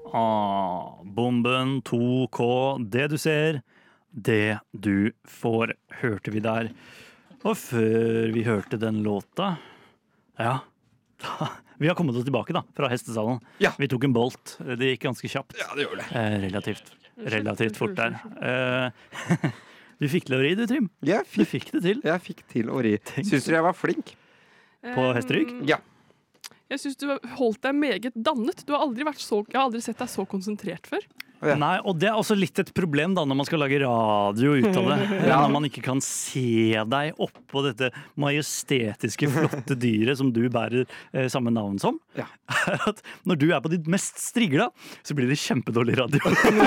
Bomben 2K, det du ser, det du får, hørte vi der. Og før vi hørte den låta, ja, vi har kommet oss tilbake da, fra hestesalen. Ja. Vi tok en bolt, det gikk ganske kjapt. Ja, det gjør det. Relativt fort der. Du fikk det å ri, du, Trym. Du fikk det til. Jeg fikk til å ri. Syns dere jeg var flink? På hesterygg? Ja. Jeg synes du holdt deg meget dannet. Jeg har aldri sett deg så konsentrert før. Ja. Nei, og det er også litt et problem da når man skal lage radio ut av det. Ja. Når man ikke kan se deg oppå dette majestetiske, flotte dyret som du bærer samme navn som. Ja. At når du er på ditt mest strigla, så blir det kjempedårlig radio.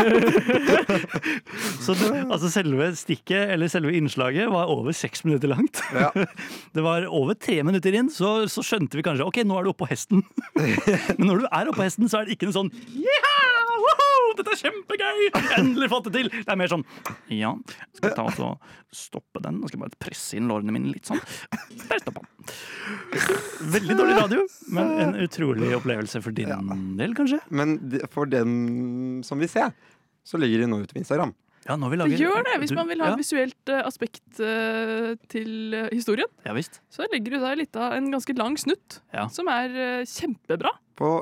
Så altså selve stikket, eller selve innslaget, var over 6 minutter langt. Ja. Det var over 3 minutter inn, så skjønte vi kanskje, ok, nå er du oppe på hesten. Men når du er oppe på hesten, så er det ikke noe sånn, dette er kjempegøy! Endelig fått det til! Det er mer sånn, ja, skal jeg ta og så stoppe den? Nå skal jeg bare presse inn lårene mine litt sånn. Der stopper den. Veldig dårlig radio, men en utrolig opplevelse for din del, kanskje? Men for den som vil se, så ligger det nå ute på Instagram. Ja, nå vil Det lage, gjør det, hvis man vil ha ja. visuelt aspekt til historien. Ja, visst. Så legger du der en ganske lang snutt, Ja. som er kjempebra. På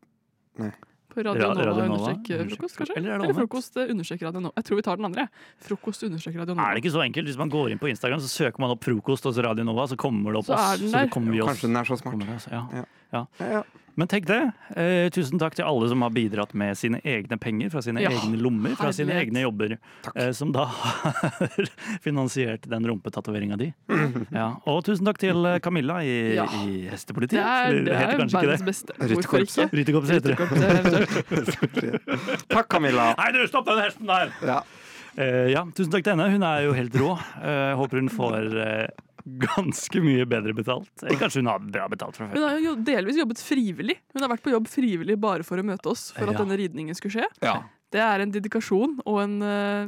På Radio Radio Nova Nova, frokost, kanskje? Eller er det Eller omvendt? frokost Radio Nova. Jeg tror vi tar den andre. Frokost Radio Nova. Er det ikke så enkelt? Hvis man går inn på Instagram, så søker man opp frokost og så Radio Nova, så kommer det opp Så oss. er den Så der. det kommer vi oss. Kanskje den er så smart. Kommer det, altså. Ja. Ja. Ja. Men tenk det. Tusen takk til alle som har bidratt med sine egne penger fra sine Ja. egne lommer, fra sine Herlighet. egne jobber, som da har finansiert den rumpetatoveringa di. Ja. Og tusen takk til Camilla Ja. i Hestepolitiet. Det er kanskje ikke verdens det. beste. Hvorfor Rytterkorpset. ikke? Rytterkorpset heter det. Rytterkorpset. Takk, Camilla. Nei, du, stopp den hesten der! Ja. Ja, tusen takk til henne. Hun er jo helt rå. Håper hun får ganske mye bedre betalt. Eller kanskje hun har bra betalt fra før. Hun har jo delvis jobbet frivillig. Hun har vært på jobb frivillig bare for å møte oss, for at Ja. denne ridningen skulle skje. Ja. Det er en dedikasjon og en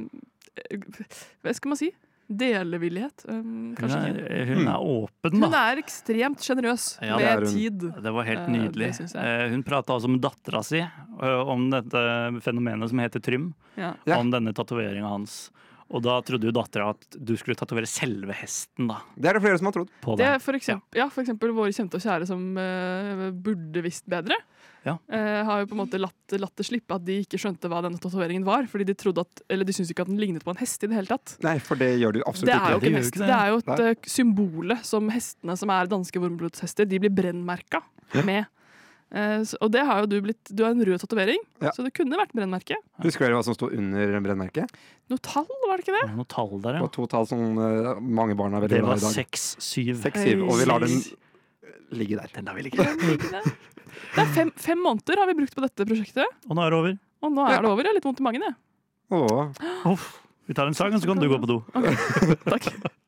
hva skal man si? Delevillighet. Kanskje ikke. Hun er åpen, Hun da. er ekstremt sjenerøs Ja, det er med hun. tid. Det var helt Det nydelig. synes jeg. Hun prata også med dattera si om dette fenomenet som heter Trym. Ja. Ja. Om denne tatoveringa hans. Og da trodde jo dattera at du skulle tatovere selve hesten da, Det er det flere som har trodd. på Det deg. er for eksempel våre kjente og kjære som burde visst bedre. Ja. Har jo på en måte latt det slippe at de ikke skjønte hva denne tatoveringen var. Fordi de trodde eller de syntes ikke at den lignet på en hest i det hele tatt. Nei, for det gjør du absolutt Det er jo ikke. ikke en gjør hest. ikke det. Det er jo et Nei. symbole som hestene som er danske varmblodshester, de blir brennmerka med. Og det har jo du har en rød tatovering, Ja. så det kunne vært brennmerke. Husker dere hva som sto under brennmerket? Noe tall, var det ikke det? Noe tall der, Det ja. var 2 tall som mange barn er veldig Det glad var i i dag. 6-7. 6-7, og vi lar den ligge der. Den har vi ligget. Det er 5 måneder har vi brukt på dette prosjektet, Og nå er det over. og nå er det over. Jeg har litt vondt i magen, jeg. Åh. Uff. Vi tar en sang, og så kan du gå på do. Takk.